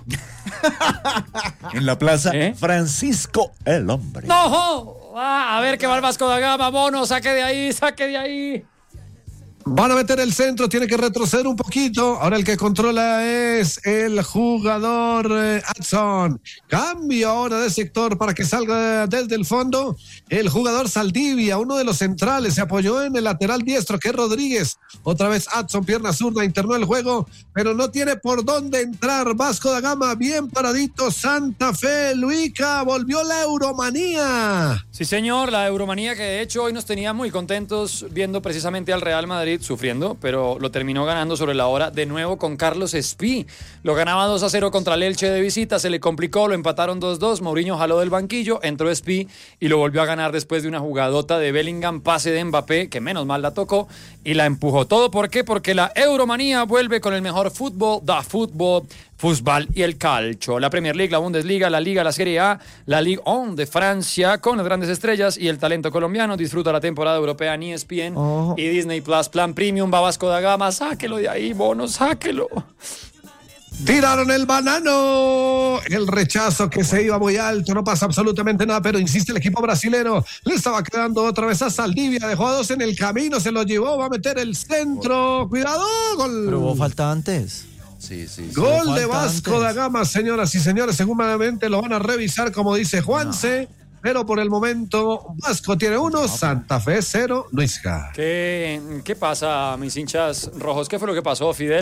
Speaker 2: En la plaza
Speaker 1: ¿Eh?
Speaker 2: Francisco el Hombre.
Speaker 1: ¡No! jo! Ah, a ver qué va el Vasco da Gama, mono, saque de ahí, saque de ahí.
Speaker 3: Van a meter el centro, tiene que retroceder un poquito. Ahora el que controla es el jugador eh, Adson. Cambio ahora de sector para que salga desde el fondo. El jugador Saldivia, uno de los centrales, se apoyó en el lateral diestro que es Rodríguez. Otra vez Adson, pierna zurda, internó el juego, pero no tiene por dónde entrar. Vasco da Gama, bien paradito. Santa Fe, Luica, volvió la euromanía.
Speaker 1: Sí, señor, la Euromanía que de hecho hoy nos tenía muy contentos viendo precisamente al Real Madrid sufriendo, pero lo terminó ganando sobre la hora de nuevo con Carlos Espí. Lo ganaba dos a cero contra el Elche de visita, se le complicó, lo empataron dos dos, Mourinho jaló del banquillo, entró Espí y lo volvió a ganar después de una jugadota de Bellingham, pase de Mbappé, que menos mal la tocó y la empujó. ¿Todo por qué? Porque la Euromanía vuelve con el mejor fútbol, da fútbol, fútbol y el calcio. La Premier League, la Bundesliga, la Liga, la Serie A, la Ligue uno de Francia con las grandes estrellas y el talento colombiano. Disfruta la temporada europea en E S P N
Speaker 4: Ojo.
Speaker 1: y Disney Plus. Plan Premium, va Vasco da Gama. Sáquelo de ahí, bono, sáquelo.
Speaker 3: Tiraron el banano, el rechazo que se iba muy alto, no pasa absolutamente nada, pero insiste el equipo brasilero, le estaba quedando otra vez a Saldivia, dejó a dos en el camino, se lo llevó, va a meter el centro, cuidado, gol.
Speaker 4: Pero hubo falta antes.
Speaker 2: Sí, sí, sí.
Speaker 3: Gol de
Speaker 4: falta
Speaker 3: Vasco
Speaker 4: antes.
Speaker 3: da Gama, señoras y señores, seguramente lo van a revisar como dice Juanse, pero por el momento Vasco tiene uno, Santa Fe cero, Luisca.
Speaker 1: ¿Qué, ¿Qué pasa, mis hinchas rojos? ¿Qué fue lo que pasó, Fidel?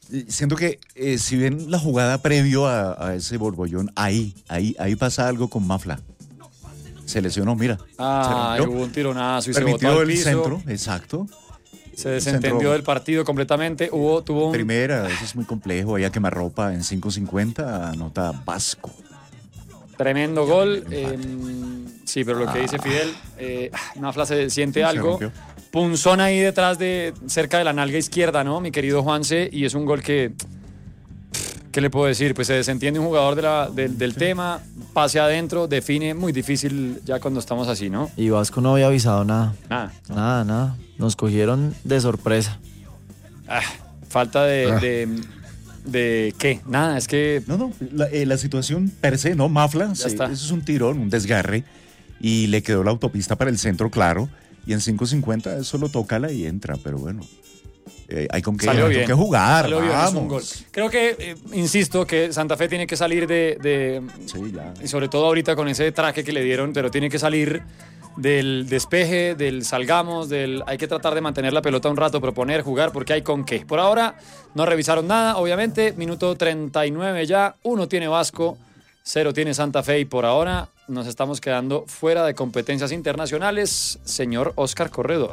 Speaker 2: Siento que eh, si ven la jugada previo a, a ese borbollón, ahí, ahí, ahí pasa algo con Mafla. Se lesionó, mira.
Speaker 1: Ah,
Speaker 2: se rompió,
Speaker 1: hubo un tironazo y se
Speaker 2: permitió
Speaker 1: botó al
Speaker 2: el
Speaker 1: piso.
Speaker 2: centro, exacto.
Speaker 1: Se desentendió
Speaker 2: centro.
Speaker 1: del partido completamente. Hubo, tuvo un...
Speaker 2: Primera, eso es muy complejo. Había quemarropa en cinco cincuenta, anota Vasco.
Speaker 1: Tremendo gol. Eh, sí, pero lo que dice Fidel, eh, Mafla se siente
Speaker 2: Se
Speaker 1: algo.
Speaker 2: rompió.
Speaker 1: Punzón ahí detrás de, cerca de la nalga izquierda, ¿no? Mi querido Juanse, y es un gol que, ¿qué le puedo decir? Pues se desentiende un jugador de la, del, del tema, pase adentro, define, muy difícil ya cuando estamos así, ¿no?
Speaker 4: Y Vasco no había avisado nada.
Speaker 1: Nada.
Speaker 4: Nada, nada. Nos cogieron de sorpresa.
Speaker 1: Ah, falta de,
Speaker 3: Ah.
Speaker 1: de, de, ¿qué? Nada, es que...
Speaker 2: No, no, la, eh, la situación per se, ¿no? Mafla, sí,
Speaker 1: está.
Speaker 2: eso es un tirón, un desgarre, y le quedó la autopista para el centro, claro, y en cinco cincuenta eso lo tócala y entra, pero bueno, eh, hay con qué,
Speaker 1: Salió
Speaker 2: hay
Speaker 1: bien.
Speaker 2: con qué jugar,
Speaker 1: Salió bien,
Speaker 2: vamos.
Speaker 1: hizo un gol. Creo que, eh, insisto, que Santa Fe tiene que salir de, de-
Speaker 2: Sí, ya.
Speaker 1: y sobre todo ahorita con ese traje que le dieron, pero tiene que salir del despeje, del salgamos, del hay que tratar de mantener la pelota un rato, proponer, jugar, porque hay con qué. Por ahora no revisaron nada, obviamente, minuto treinta y nueve ya, uno tiene Vasco, cero tiene Santa Fe y por ahora nos estamos quedando fuera de competencias internacionales, señor Oscar Corredor.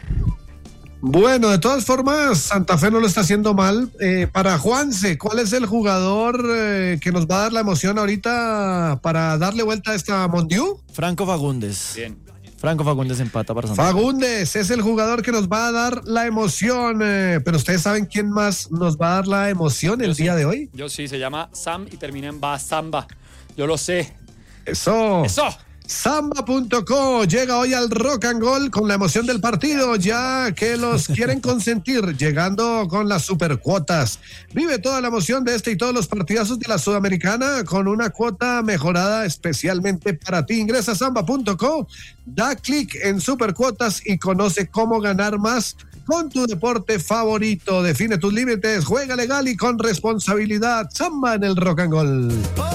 Speaker 3: Bueno, de todas formas, Santa Fe no lo está haciendo mal. Eh, para Juanse, ¿cuál es el jugador eh, que nos va a dar la emoción ahorita para darle vuelta a esta Mondiú?
Speaker 4: Franco Fagundes.
Speaker 1: Bien.
Speaker 4: Franco Fagundes empata para Santa Fe.
Speaker 3: Fagundes es el jugador que nos va a dar la emoción. eh, pero ustedes saben quién más nos va a dar la emoción el
Speaker 1: Yo sí.
Speaker 3: día de hoy.
Speaker 1: Yo sí, se llama Sam y termina en Basamba. Yo lo sé.
Speaker 3: Eso.
Speaker 1: ¡Eso!
Speaker 3: Samba punto co llega hoy al Rock and Gold con la emoción del partido, ya que los quieren consentir, llegando con las supercuotas. Vive toda la emoción de este y todos los partidazos de la Sudamericana con una cuota mejorada especialmente para ti. Ingresa a samba punto co, da clic en supercuotas y conoce cómo ganar más con tu deporte favorito. Define tus límites, juega legal y con responsabilidad. Samba en el Rock and Gold.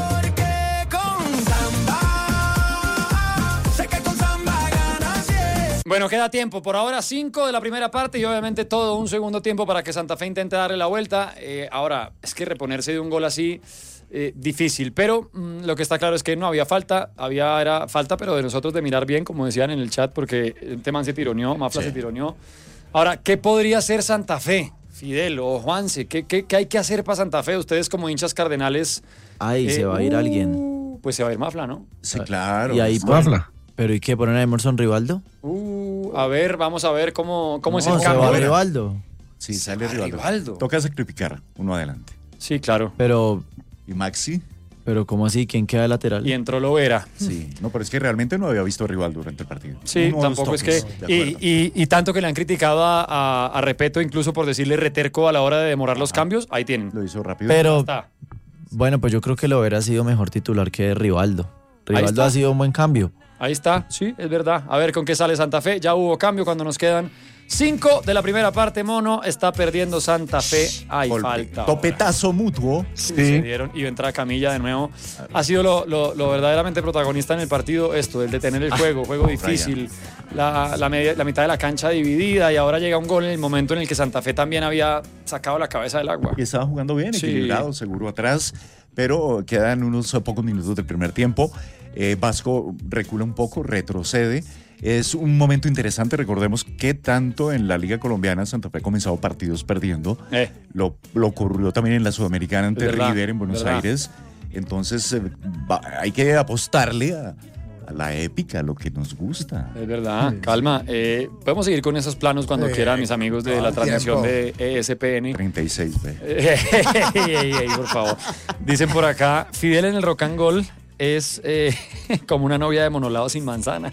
Speaker 1: Bueno, queda tiempo. Por ahora cinco de la primera parte y obviamente todo un segundo tiempo para que Santa Fe intente darle la vuelta. Eh, ahora, es que reponerse de un gol así, eh, difícil. Pero mmm, lo que está claro es que no había falta. Había era falta, pero de nosotros de mirar bien, como decían en el chat, porque este man se tironeó, Mafla
Speaker 2: Sí.
Speaker 1: se tironeó. Ahora, ¿qué podría hacer Santa Fe? Fidel o Juanse, ¿qué, qué, qué hay que hacer para Santa Fe? Ustedes como hinchas cardenales...
Speaker 4: Ay,
Speaker 1: eh,
Speaker 4: se va a ir
Speaker 1: uh,
Speaker 4: alguien.
Speaker 1: Pues se va a ir Mafla, ¿no?
Speaker 2: Sí, claro.
Speaker 4: Y ahí
Speaker 3: Mafla.
Speaker 4: ¿Pero y qué? ¿Ponen a Emerson Rivaldo?
Speaker 1: Uh, a ver, vamos a ver cómo, cómo es
Speaker 4: No,
Speaker 1: el
Speaker 4: se
Speaker 1: cambio.
Speaker 4: va Rivaldo.
Speaker 2: Sí,
Speaker 1: Se
Speaker 2: sale
Speaker 1: va
Speaker 2: Rivaldo.
Speaker 1: Rivaldo.
Speaker 2: Toca sacrificar uno adelante.
Speaker 1: Sí, claro.
Speaker 4: Pero,
Speaker 2: Y Maxi,
Speaker 4: pero ¿cómo así? ¿Quién queda de lateral?
Speaker 1: Y entró Lovera.
Speaker 2: sí. No, pero es que realmente no había visto a Rivaldo durante el partido.
Speaker 1: Sí,
Speaker 2: Uno o dos
Speaker 1: tampoco es que...
Speaker 2: toques, de
Speaker 1: Y,
Speaker 2: acuerdo.
Speaker 1: y- y tanto que le han criticado a, a, a Repeto, incluso por decirle reterco a la hora de demorar los cambios, ahí tienen.
Speaker 2: Lo hizo rápido.
Speaker 4: Pero,
Speaker 1: Está.
Speaker 4: bueno, pues yo creo que lo hubiera sido mejor titular que Rivaldo. Rivaldo
Speaker 1: está.
Speaker 4: ha sido un buen cambio.
Speaker 1: Ahí está, sí, es verdad. A ver con qué sale Santa Fe. Ya hubo cambio cuando nos quedan cinco de la primera parte, Mono. Está perdiendo Santa Fe. Hay
Speaker 2: Golpe.
Speaker 1: falta. ahora.
Speaker 2: Topetazo mutuo.
Speaker 1: Sí, se dieron y entra Camilla de nuevo. Ha sido lo, lo- lo verdaderamente protagonista en el partido esto, el detener el juego, juego difícil, la, la, media- la mitad de la cancha dividida y ahora llega un gol en el momento en el que Santa Fe también había sacado la cabeza del agua.
Speaker 2: Y estaba jugando bien,
Speaker 1: Sí.
Speaker 2: equilibrado, seguro atrás, pero quedan unos pocos minutos del primer tiempo. Eh, Vasco recula un poco, retrocede. Es un momento interesante, recordemos que tanto en la Liga Colombiana Santa Fe ha comenzado partidos perdiendo.
Speaker 1: Eh.
Speaker 2: Lo, lo ocurrió también en la Sudamericana ante
Speaker 1: Es verdad,
Speaker 2: River en Buenos
Speaker 1: verdad.
Speaker 2: Aires. Entonces eh, va- hay que apostarle a, a la épica, a lo que nos gusta.
Speaker 1: Es verdad, calma. Eh, podemos seguir con esos planos cuando
Speaker 5: Sí.
Speaker 1: quieran, mis amigos de
Speaker 5: Todo
Speaker 1: la
Speaker 5: el
Speaker 1: transmisión
Speaker 5: tiempo.
Speaker 1: de E S P N.
Speaker 2: treinta y seis, ve.
Speaker 1: Ey, ey, ey, por favor. Dicen por acá, Fidel en el rock and roll es eh, como una novia de monolado sin manzana.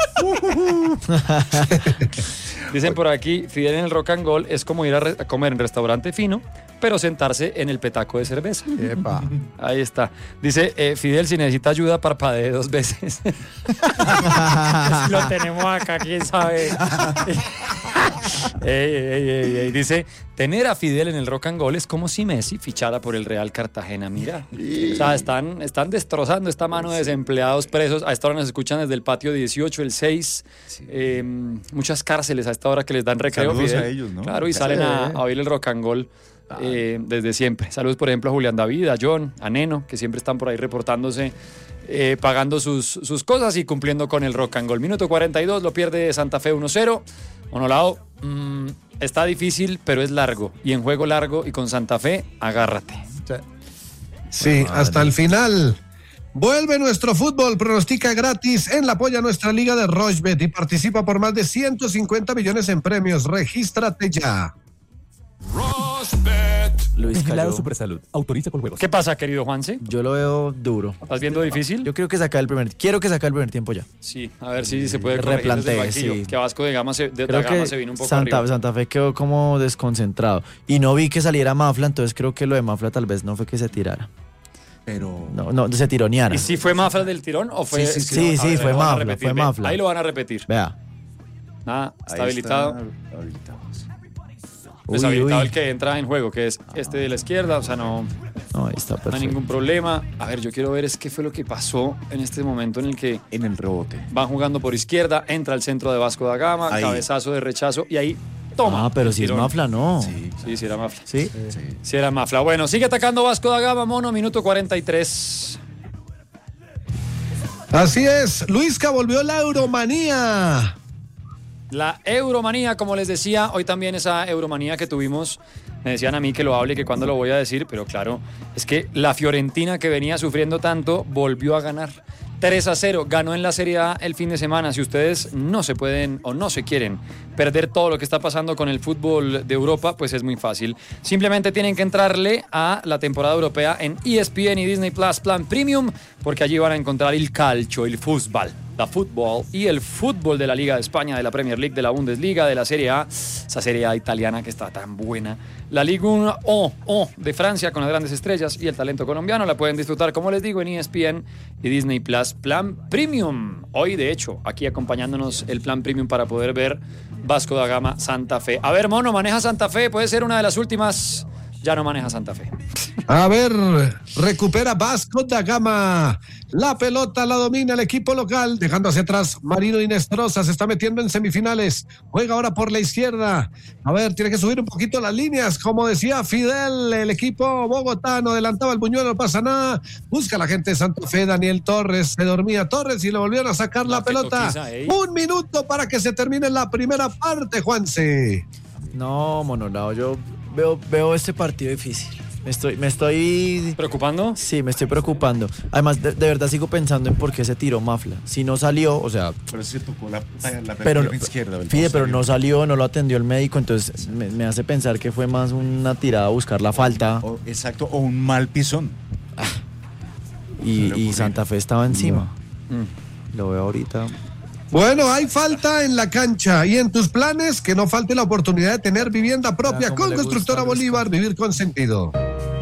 Speaker 1: Dicen por aquí, Fidel en el rock and roll es como ir a, re- a comer en restaurante fino, pero sentarse en el petaco de cerveza.
Speaker 5: Epa.
Speaker 1: Ahí está. Dice, eh, Fidel, si necesita ayuda, parpadee dos veces. Si lo tenemos acá, quién sabe. Ey, ey, ey, ey. Dice, tener a Fidel en el rock and roll es como si Messi fichara por el Real Cartagena. Mira. O sea, están, están destrozando esta mano de desempleados presos. A esta hora nos escuchan desde el patio dieciocho, el seis. Eh, muchas cárceles a esta hora que les dan recreo.
Speaker 2: Saludos
Speaker 1: Fidel.
Speaker 2: a ellos, ¿no?
Speaker 1: Claro, y salen a, a oír el rock and roll eh, desde siempre. Saludos, por ejemplo, a Julián David, a John, a Neno, que siempre están por ahí reportándose, eh, pagando sus, sus cosas y cumpliendo con el rock and goal. Minuto cuarenta y dos, lo pierde Santa Fe uno cero. Monolao, mmm, está difícil, pero es largo. Y en juego largo y con Santa Fe, agárrate.
Speaker 3: Sí, hasta el final. Vuelve nuestro fútbol, pronostica gratis en la apoya nuestra liga de Rochebet y participa por más de ciento cincuenta millones en premios. Regístrate ya.
Speaker 4: Luis
Speaker 7: Vigilado
Speaker 4: cayó.
Speaker 7: Supersalud. Autoriza con juegos.
Speaker 1: ¿Qué pasa, querido Juanse?
Speaker 4: Yo lo veo duro.
Speaker 1: ¿Estás viendo difícil?
Speaker 4: Yo creo que saca el primer, quiero que saque el primer tiempo ya.
Speaker 1: Sí, a ver si se puede corregir desde el
Speaker 4: Replantee,
Speaker 1: banquillo,
Speaker 4: sí.
Speaker 1: que a Vasco de Gama se, de,
Speaker 4: Creo
Speaker 1: da Gama
Speaker 4: que
Speaker 1: se vino un poco
Speaker 4: Santa,
Speaker 1: arriba.
Speaker 4: Santa Fe quedó como desconcentrado. Y no vi que saliera Mafla, entonces creo que lo de Mafla tal vez no fue que se tirara.
Speaker 2: Pero
Speaker 4: No, no, se tironeara.
Speaker 1: ¿Y si fue Mafla del tirón o fue...?
Speaker 4: Sí, sí,
Speaker 1: es que
Speaker 4: sí,
Speaker 1: no, a
Speaker 4: sí,
Speaker 1: ver,
Speaker 4: fue
Speaker 1: lo van a
Speaker 4: Mafla,
Speaker 1: repetir,
Speaker 4: fue
Speaker 1: ve,
Speaker 4: Mafla.
Speaker 1: Ahí lo van a repetir.
Speaker 4: Vea.
Speaker 1: Nada, está
Speaker 2: ahí
Speaker 1: habilitado.
Speaker 2: está habilitado.
Speaker 1: Pues
Speaker 4: Uy,
Speaker 1: habilitado
Speaker 4: uy.
Speaker 1: el que entra en juego, que es este de la izquierda, o sea, no,
Speaker 4: No, ahí está
Speaker 1: no hay
Speaker 4: perfecto.
Speaker 1: ningún problema. A ver, yo quiero ver es qué fue lo que pasó en este momento en el que
Speaker 2: En el rebote.
Speaker 1: van jugando por izquierda, entra al centro de Vasco da Gama,
Speaker 2: Ahí.
Speaker 1: cabezazo de rechazo y ahí toma.
Speaker 4: Ah, pero
Speaker 1: el
Speaker 4: si es
Speaker 1: tirón.
Speaker 4: Mafla, no.
Speaker 2: Sí,
Speaker 1: Sí, sí era Mafla.
Speaker 4: ¿Sí?
Speaker 2: sí.
Speaker 1: Sí era Mafla. Bueno, sigue atacando Vasco da Gama, Mono, minuto cuarenta y tres.
Speaker 3: Así es, Luisca volvió la Euromanía.
Speaker 1: La Euromanía, como les decía, hoy también esa Euromanía que tuvimos, me decían a mí que lo hable, que cuándo lo voy a decir, pero claro, es que la Fiorentina que venía sufriendo tanto volvió a ganar. tres a cero, ganó en la Serie A el fin de semana. Si ustedes no se pueden o no se quieren perder todo lo que está pasando con el fútbol de Europa, pues es muy fácil. Simplemente tienen que entrarle a la temporada europea en E S P N y Disney Plus Plan Premium, porque allí van a encontrar el calcio, el fútbol, la fútbol y el fútbol de la Liga de España, de la Premier League, de la Bundesliga, de la Serie A, esa Serie A italiana que está tan buena. La Ligue uno o, o de Francia con las grandes estrellas y el talento colombiano la pueden disfrutar, como les digo, en E S P N y Disney Plus Plan Premium. Hoy, de hecho, aquí acompañándonos el Plan Premium para poder ver Vasco da Gama Santa Fe. A ver, Mono, maneja Santa Fe, puede ser una de las últimas. Ya no maneja Santa Fe.
Speaker 3: A ver, recupera Vasco da Gama. La pelota la domina el equipo local, dejando hacia atrás Marino Inestrosa. Se está metiendo en semifinales. Juega ahora por la izquierda. A ver, tiene que subir un poquito las líneas. Como decía Fidel, el equipo bogotano adelantaba el buñuelo, no pasa nada. Busca la gente de Santa Fe. Daniel Torres. Se dormía Torres y le volvieron a sacar la,
Speaker 1: La
Speaker 3: pelota.
Speaker 1: fetoquiza, ey.
Speaker 3: Un minuto para que se termine la primera parte, Juanse.
Speaker 4: No, Monolao, yo veo, veo este partido difícil. Me estoy, me estoy,
Speaker 1: ¿Preocupando?
Speaker 4: sí, me estoy preocupando. Además, de, de verdad sigo pensando en por qué se tiró Mafla. Si no salió, o sea,
Speaker 2: Pero se tocó la, la
Speaker 4: pero,
Speaker 2: pierna izquierda. del
Speaker 4: Fide, pero no
Speaker 2: posterior.
Speaker 4: salió, no lo atendió el médico, entonces me, me hace pensar que fue más una tirada a buscar la falta
Speaker 2: O- exacto, o un mal pisón.
Speaker 4: y,
Speaker 2: suele
Speaker 4: y
Speaker 2: ocurrir.
Speaker 4: Santa Fe estaba encima.
Speaker 1: Mm.
Speaker 4: Lo veo ahorita.
Speaker 3: Bueno, hay falta en la cancha y en tus planes que no falte la oportunidad de tener vivienda propia
Speaker 4: Ah, cómo
Speaker 3: con
Speaker 4: le gusta
Speaker 3: Constructora
Speaker 4: a Luis.
Speaker 3: Bolívar, vivir con sentido.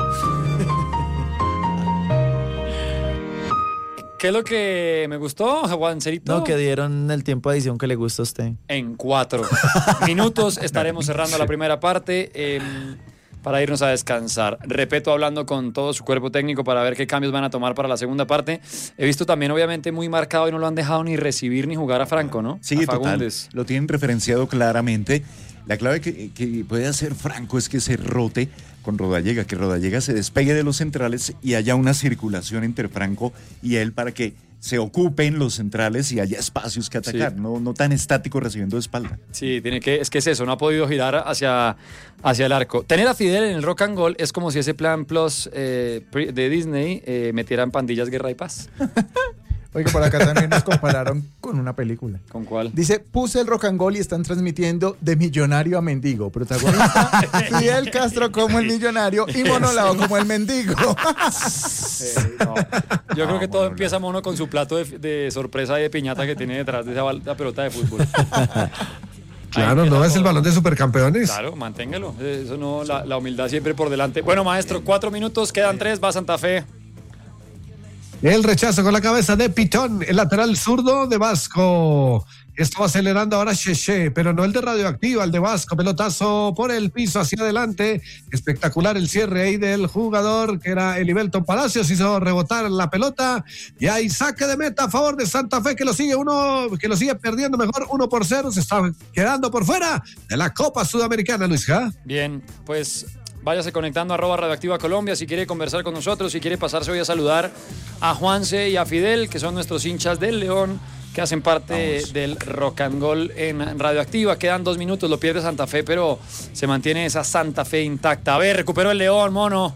Speaker 1: ¿Qué es lo que me gustó, Juancerito?
Speaker 4: No, que dieron el tiempo de edición que le gusta a usted.
Speaker 1: En cuatro minutos estaremos cerrando la primera parte eh, para irnos a descansar. Repeto, hablando con todo su cuerpo técnico para ver qué cambios van a tomar para la segunda parte. He visto también, obviamente, muy marcado y no lo han dejado ni recibir ni jugar a Franco, ¿no?
Speaker 2: Sí,
Speaker 1: a
Speaker 2: total.
Speaker 1: Fagundes.
Speaker 2: Lo tienen referenciado claramente. La clave que, que puede hacer Franco es que se rote con Rodallega, que Rodallega se despegue de los centrales y haya una circulación entre Franco y él para que se ocupen los centrales y haya espacios que atacar,
Speaker 1: Sí.
Speaker 2: no, no tan estático recibiendo de espalda.
Speaker 1: Sí, tiene que, es que es eso, no ha podido girar hacia, hacia el arco. Tener a Fidel en el Rock and Goal es como si ese plan Plus eh, pre- de Disney eh, metieran Pandillas, Guerra y Paz.
Speaker 5: Oiga, por acá también nos compararon con una película.
Speaker 1: ¿Con cuál?
Speaker 5: Dice, puse el rock and roll y están transmitiendo de millonario a mendigo. Protagonista, Fidel Castro como el millonario y Monolao como el mendigo.
Speaker 1: Eh, no. Yo creo que todo empieza, Mono, con su plato de, de sorpresa y de piñata que tiene detrás de esa bal- la pelota de fútbol.
Speaker 3: Claro,
Speaker 1: Ahí
Speaker 3: ¿no
Speaker 1: empieza
Speaker 3: es el
Speaker 1: todo.
Speaker 3: balón de supercampeones?
Speaker 1: Claro, manténgalo. Eso no, la, la humildad siempre por delante. Bueno, maestro, cuatro minutos, quedan tres, va Santa Fe.
Speaker 3: El rechazo con la cabeza de Pitón, el lateral zurdo de Vasco. Estaba acelerando ahora Cheche, pero no el de Radioactiva, el de Vasco. Pelotazo por el piso hacia adelante. Espectacular el cierre ahí del jugador que era Elivelton Palacios. Hizo rebotar la pelota. Y hay saque de meta a favor de Santa Fe que lo sigue uno, que lo sigue perdiendo mejor uno por cero. Se está quedando por fuera de la Copa Sudamericana, Luis G.
Speaker 1: Bien, pues váyase conectando a arroba Radioactiva Colombia si quiere conversar con nosotros, si quiere pasarse hoy a saludar a Juanse y a Fidel, que son nuestros hinchas del León, que hacen parte Vamos. del Rock and Roll en Radioactiva. Quedan dos minutos, lo pierde Santa Fe, pero se mantiene esa Santa Fe intacta. A ver, recuperó el León, mono.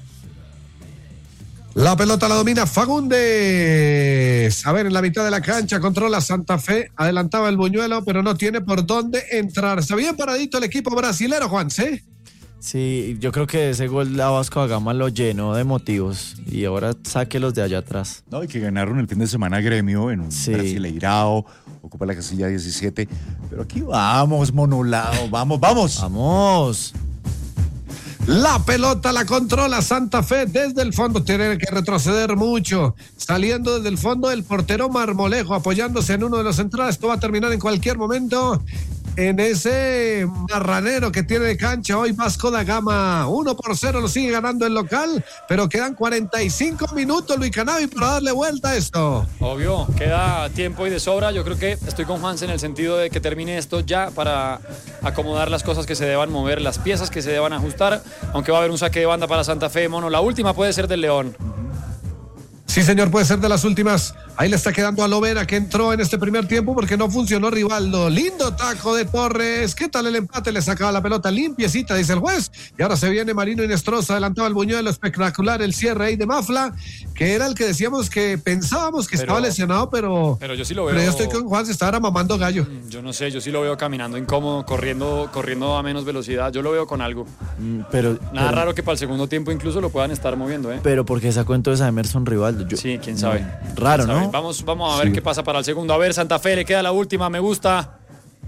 Speaker 3: La pelota la domina Fagundes. A ver, en la mitad de la cancha controla Santa Fe. Adelantaba el buñuelo, pero no tiene por dónde entrar. Está bien paradito el equipo brasilero, Juanse.
Speaker 4: Sí, yo creo que ese gol a Vasco da Gama lo llenó de motivos y ahora sáquelos de allá atrás.
Speaker 2: No, y que ganaron el fin de semana Gremio en un
Speaker 4: sí.
Speaker 2: Brasileirao, ocupa la casilla diecisiete, pero aquí vamos, monolao, vamos, vamos.
Speaker 4: Vamos.
Speaker 3: La pelota la controla Santa Fe desde el fondo, tiene que retroceder mucho, saliendo desde el fondo el portero Marmolejo, apoyándose en uno de los centrales. Esto va a terminar en cualquier momento en ese marranero que tiene de cancha hoy Vasco da Gama. Uno por cero lo sigue ganando el local, pero quedan cuarenta y cinco minutos, Luis Canavi, para darle vuelta a esto.
Speaker 1: Obvio, queda tiempo y de sobra. Yo creo que estoy con Juanse en el sentido de que termine esto ya para acomodar las cosas que se deban mover, las piezas que se deban ajustar, aunque va a haber un saque de banda para Santa Fe, mono. La última puede ser del León.
Speaker 3: Sí, señor, puede ser de las últimas. Ahí le está quedando a Lovera, que entró en este primer tiempo porque no funcionó Rivaldo. Lindo taco de Torres. ¿Qué tal el empate? Le sacaba la pelota limpiecita, dice el juez. Y ahora se viene Marino Inestrosa. Adelantaba el buñuelo, espectacular el cierre ahí de Mafla, que era el que decíamos que pensábamos que pero, estaba lesionado, pero,
Speaker 1: pero yo sí lo veo.
Speaker 3: Pero yo estoy con Juan, se estaba mamando gallo.
Speaker 1: Yo no sé, yo sí lo veo caminando incómodo, corriendo, corriendo a menos velocidad. Yo lo veo con algo.
Speaker 4: Mm, pero
Speaker 1: Nada
Speaker 4: pero,
Speaker 1: raro que para el segundo tiempo incluso lo puedan estar moviendo, ¿eh?
Speaker 4: Pero porque sacó entonces a Emerson Rivaldo. Yo,
Speaker 1: sí, quién sabe.
Speaker 4: No, raro,
Speaker 1: ¿Quién sabe?
Speaker 4: ¿no?
Speaker 1: Vamos, vamos a ver sí. qué pasa para el segundo. A ver, Santa Fe, le queda la última, me gusta.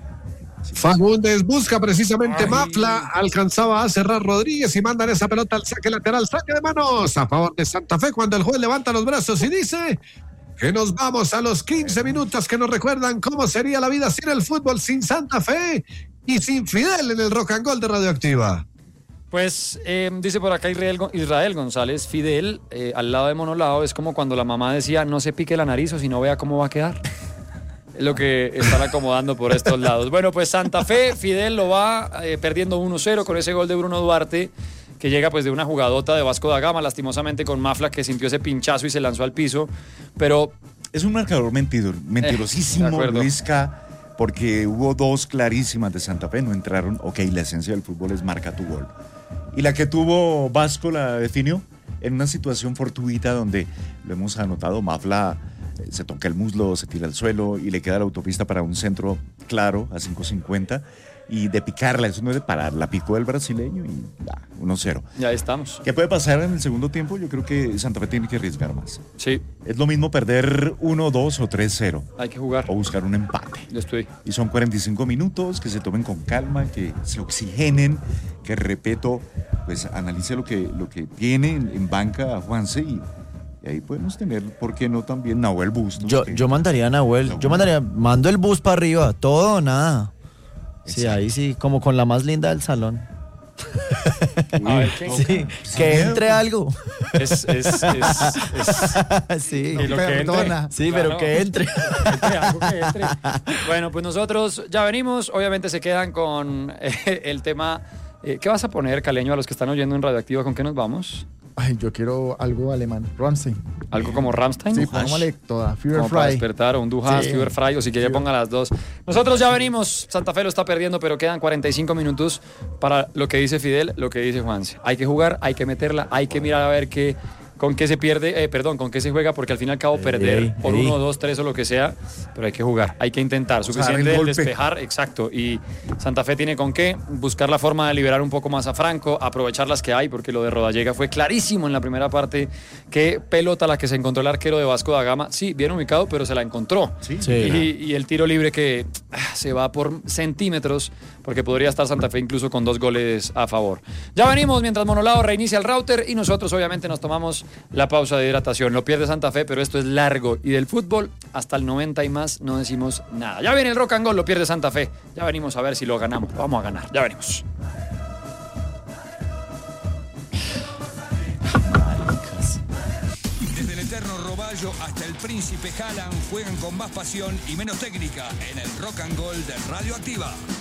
Speaker 3: Fagundes busca precisamente Ay. Mafla, alcanzaba a cerrar Rodríguez y mandan esa pelota al saque lateral, saque de manos a favor de Santa Fe cuando el juez levanta los brazos y dice que nos vamos a los quince minutos que nos recuerdan cómo sería la vida sin el fútbol, sin Santa Fe y sin Fidel en el Rock and Roll de Radioactiva.
Speaker 1: Pues eh, dice por acá Israel, Israel González, Fidel eh, al lado de Monolao es como cuando la mamá decía no se pique la nariz o si no vea cómo va a quedar. Es lo que están acomodando por estos lados. Bueno, pues Santa Fe, Fidel lo va eh, perdiendo uno cero con ese gol de Bruno Duarte, que llega pues de una jugadota de Vasco da Gama, lastimosamente con Mafla, que sintió ese pinchazo y se lanzó al piso, pero...
Speaker 2: Es un marcador mentidor, mentirosísimo, eh, Luisca, porque hubo dos clarísimas de Santa Fe, no entraron. Ok, la esencia del fútbol es marca tu gol. Y la que tuvo Vasco la definió en una situación fortuita donde, lo hemos anotado, Mafla eh, se toca el muslo, se tira al suelo y le queda la autopista para un centro claro a cinco cincuenta y de picarla, eso no es de parar, la picó el brasileño y ya, uno cero.
Speaker 1: Ya estamos.
Speaker 2: ¿Qué puede pasar en el segundo tiempo? Yo creo que Santa Fe tiene que arriesgar más.
Speaker 1: Sí.
Speaker 2: Es lo mismo perder uno dos o tres cero.
Speaker 1: Hay que jugar.
Speaker 2: O buscar un empate.
Speaker 1: Yo estoy.
Speaker 2: Y son cuarenta y cinco minutos, que se tomen con calma, que se oxigenen, que repito, pues analice lo que, lo que tiene en, en banca a Juanse y, y ahí podemos tener, ¿por qué no también Nahuel Bus? ¿no?
Speaker 4: Yo,
Speaker 2: que,
Speaker 4: yo mandaría a Nahuel, Nahuel, yo mandaría, mando el bus para arriba, todo o nada. Sí, ahí sí, como con la más linda del salón.
Speaker 1: A ver, ¿qué?
Speaker 4: Sí, que entre algo.
Speaker 1: Es, es, es, es
Speaker 4: sí,
Speaker 1: que lo que entre.
Speaker 4: Sí,
Speaker 1: claro.
Speaker 4: pero que entre.
Speaker 1: Entre algo que entre. Bueno, pues nosotros ya venimos. Obviamente se quedan con eh, el tema. Eh, ¿Qué vas a poner, Caleño, a los que están oyendo en Radioactiva? ¿Con qué nos vamos?
Speaker 5: Ay, yo quiero algo alemán. Rammstein.
Speaker 1: ¿Algo como Rammstein?
Speaker 5: Sí, póngale toda. Führer
Speaker 1: Como para
Speaker 5: Frei.
Speaker 1: despertar, o un Duhas,
Speaker 5: Sí.
Speaker 1: Führer Frei, o si quiere
Speaker 5: Sí.
Speaker 1: ponga las dos. Nosotros ya venimos. Santa Fe lo está perdiendo, pero quedan cuarenta y cinco minutos para lo que dice Fidel, lo que dice Juanse. Hay que jugar, hay que meterla, hay que mirar a ver qué, con qué se pierde, eh, perdón, con qué se juega, porque al fin y al cabo perder
Speaker 4: ey,
Speaker 1: por
Speaker 4: ey.
Speaker 1: uno, dos, tres o lo que sea, pero hay que jugar, hay que intentar.
Speaker 2: Vamos a dar
Speaker 1: Suficiente
Speaker 2: el
Speaker 1: el
Speaker 2: golpe.
Speaker 1: despejar, exacto. Y Santa Fe tiene con qué buscar la forma de liberar un poco más a Franco, aprovechar las que hay, porque lo de Rodallega fue clarísimo en la primera parte. Qué pelota la que se encontró el arquero de Vasco da Gama. Sí, bien ubicado, pero se la encontró.
Speaker 2: Sí.
Speaker 4: Sí.
Speaker 1: Y, y el tiro libre que ah, se va por centímetros, porque podría estar Santa Fe incluso con dos goles a favor. Ya venimos mientras Monolao reinicia el router y nosotros obviamente nos tomamos la pausa de hidratación. Lo pierde Santa Fe, pero esto es largo. Y del fútbol hasta el noventa y más no decimos nada. Ya viene el Rock and Roll, lo pierde Santa Fe. Ya venimos a ver si lo ganamos. Vamos a ganar. Ya venimos.
Speaker 8: Desde el eterno Roballo hasta el Príncipe Haaland juegan con más pasión y menos técnica en el Rock and Roll de Radioactiva.